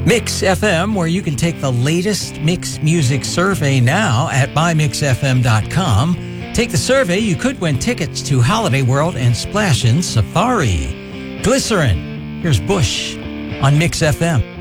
Mix FM, where you can take the latest Mix Music survey now at mymixfm.com. Take the survey, you could win tickets to Holiday World and Splashin' Safari. Glycerin, here's Bush on Mix FM.